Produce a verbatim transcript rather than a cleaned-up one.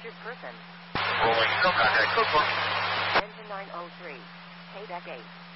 injured person. Rolling. No contact. Code four. Engine nine oh three. K deck eight.